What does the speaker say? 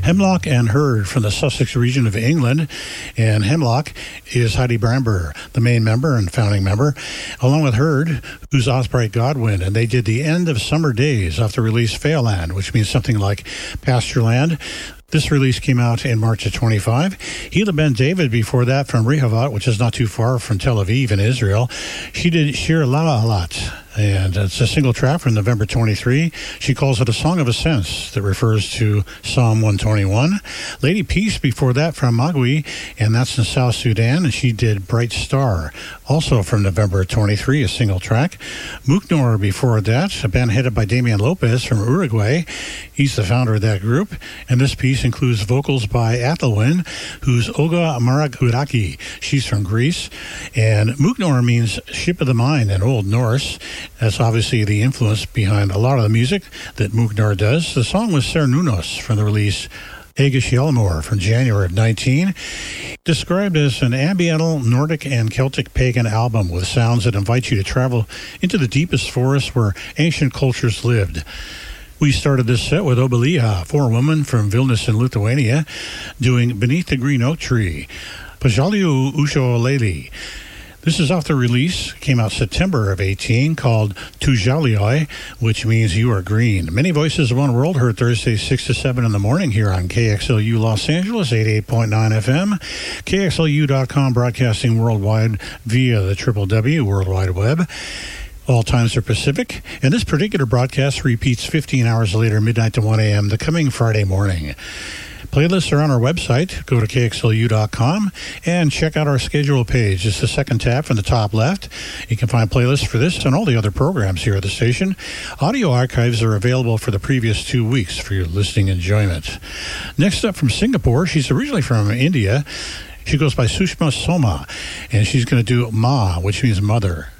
Hemlock and Herd from the Sussex region of England. And Hemlock is Heidi Bramber, the main member and founding member, along with Herd, who's Osbright Godwin. And they did The End of Summer Days off the release Fairland, which means something like pasture land. This release came out in March of 25. Hila Ben David before that from Rehavat, which is not too far from Tel Aviv in Israel. She did Shir La'alat, and it's a single track from November 23. She calls it a song of ascents that refers to Psalm 121. Lady Peace before that from Magui, and that's in South Sudan, and she did Bright Star, also from November 23, a single track. Muknor before that, a band headed by Damian Lopez from Uruguay. He's the founder of that group, and this piece includes vocals by Athelwyn, who's Olga Maraguraki. She's from Greece, and Muknor means ship of the mind in Old Norse. That's obviously the influence behind a lot of the music that Muknor does. The song was Cernunnos from the release Aegis Yelmore from January of 19, described as an ambiental Nordic and Celtic pagan album with sounds that invite you to travel into the deepest forests where ancient cultures lived. We started this set with Obeliha, 4 women from Vilnius in Lithuania, doing Beneath the Green Oak Tree. Pajaliu Usho Leli. This is off the release, came out September of 18, called Tujalioi, which means you are green. Many Voices of One World, heard Thursdays 6 to 7 in the morning here on KXLU Los Angeles, 88.9 FM, KXLU.com, broadcasting worldwide via the www World Wide Web. All times are Pacific, and this particular broadcast repeats 15 hours later, midnight to 1 a.m., the coming Friday morning. Playlists are on our website. Go to KXLU.com and check out our schedule page. It's the second tab from the top left. You can find playlists for this and all the other programs here at the station. Audio archives are available for the previous 2 weeks for your listening enjoyment. Next up from Singapore, she's originally from India. She goes by Sushma Soma, and she's going to do Ma, which means mother.